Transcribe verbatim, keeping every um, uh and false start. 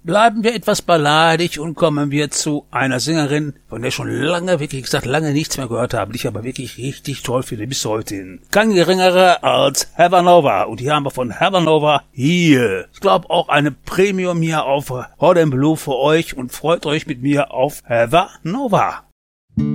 Bleiben wir etwas balladig und kommen wir zu einer Sängerin, von der ich schon lange, wirklich gesagt, lange nichts mehr gehört habe, die ich aber wirklich richtig toll finde bis heute. Kein geringerer als Heather Nova. Und hier haben wir von Heather Nova hier. Ich glaube auch eine Premium hier auf Hot and Blue für euch und freut euch mit mir auf Heather Nova.